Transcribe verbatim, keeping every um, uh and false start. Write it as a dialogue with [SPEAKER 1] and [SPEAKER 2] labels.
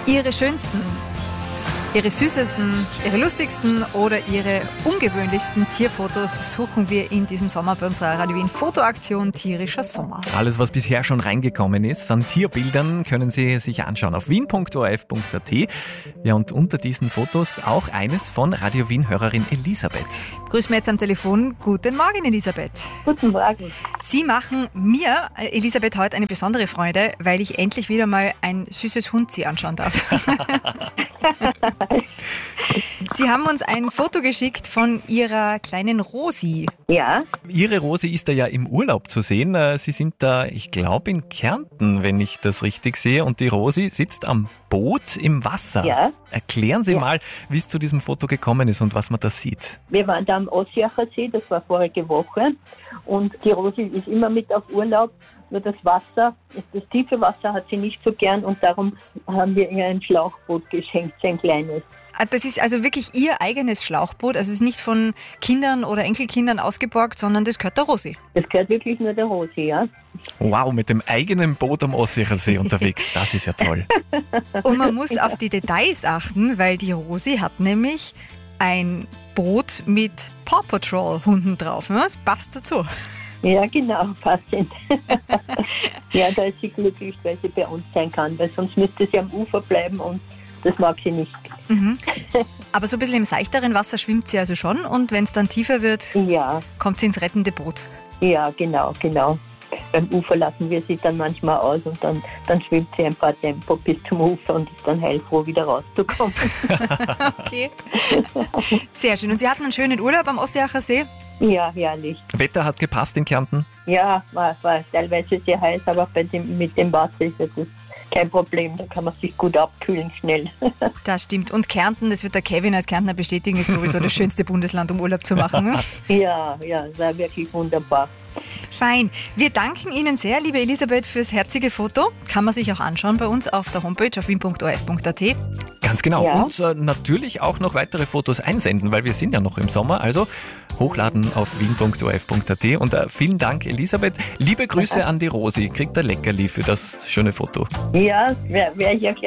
[SPEAKER 1] Ihre schönsten, Ihre süßesten, Ihre lustigsten oder Ihre ungewöhnlichsten Tierfotos suchen wir in diesem Sommer bei unserer Radio Wien Fotoaktion Tierischer Sommer.
[SPEAKER 2] Alles, was bisher schon reingekommen ist an Tierbildern, können Sie sich anschauen auf wien punkt o r f punkt a t. Ja, und unter diesen Fotos auch eines von Radio Wien-Hörerin Elisabeth.
[SPEAKER 1] Grüß mich jetzt am Telefon. Guten Morgen, Elisabeth.
[SPEAKER 3] Guten Morgen.
[SPEAKER 1] Sie machen mir, Elisabeth, heute eine besondere Freude, weil ich endlich wieder mal ein süßes Hundzi anschauen darf. Sie haben uns ein Foto geschickt von Ihrer kleinen Rosi.
[SPEAKER 3] Ja.
[SPEAKER 2] Ihre Rosi ist da ja im Urlaub zu sehen. Sie sind da, ich glaube, in Kärnten, wenn ich das richtig sehe. Und die Rosi sitzt am Boot im Wasser.
[SPEAKER 3] Ja.
[SPEAKER 2] Erklären Sie
[SPEAKER 3] Ja.
[SPEAKER 2] mal, wie es zu diesem Foto gekommen ist und was man da sieht.
[SPEAKER 3] Wir waren da am Ossiacher See, das war vorige Woche. Und die Rosi ist immer mit auf Urlaub. Nur das Wasser, das tiefe Wasser hat sie nicht so gern und darum haben wir ihr ein Schlauchboot geschenkt, ein kleines.
[SPEAKER 1] Das ist also wirklich Ihr eigenes Schlauchboot. Also es ist nicht von Kindern oder Enkelkindern ausgeborgt, sondern das gehört der Rosi.
[SPEAKER 3] Das gehört wirklich nur der Rosi, ja.
[SPEAKER 2] Wow, mit dem eigenen Boot am Ossiacher See unterwegs. Das ist ja toll.
[SPEAKER 1] Und man muss auf die Details achten, weil die Rosi hat nämlich ein Boot mit Paw Patrol Hunden drauf. Das passt dazu.
[SPEAKER 3] Ja, genau, passend. Ja, da ist sie glücklich, weil sie bei uns sein kann, weil sonst müsste sie am Ufer bleiben und das mag sie nicht.
[SPEAKER 1] Mhm. Aber so ein bisschen im seichteren Wasser schwimmt sie also schon und wenn es dann tiefer wird,
[SPEAKER 3] Ja,
[SPEAKER 1] kommt sie ins rettende Boot.
[SPEAKER 3] ja, genau, genau. Beim Ufer lassen wir sie dann manchmal aus und dann, dann schwimmt sie ein paar Tempo bis zum Ufer und ist dann heilfroh, wieder rauszukommen.
[SPEAKER 1] Okay. Sehr schön. Und Sie hatten einen schönen Urlaub am Ossiacher See?
[SPEAKER 3] Ja, herrlich.
[SPEAKER 2] Wetter hat gepasst in Kärnten.
[SPEAKER 3] Ja, war, war teilweise sehr heiß, aber bei dem, mit dem Wasser ist das kein Problem. Da kann man sich gut abkühlen, schnell.
[SPEAKER 1] Das stimmt. Und Kärnten, das wird der Kevin als Kärntner bestätigen, ist sowieso das schönste Bundesland, um Urlaub zu machen.
[SPEAKER 3] Ja, ja, das war wirklich wunderbar.
[SPEAKER 1] Fein. Wir danken Ihnen sehr, liebe Elisabeth, fürs herzige Foto. Kann man sich auch anschauen bei uns auf der Homepage auf wien punkt o r f punkt a t.
[SPEAKER 2] Ganz genau.
[SPEAKER 3] Ja.
[SPEAKER 2] Und äh, natürlich auch noch weitere Fotos einsenden, weil wir sind ja noch im Sommer. Also hochladen auf wien punkt o r f punkt a t. Und äh, vielen Dank, Elisabeth. Liebe Grüße an die Rosi. Kriegt ein Leckerli für das schöne Foto.
[SPEAKER 3] Ja, wäre wär ich ja gleich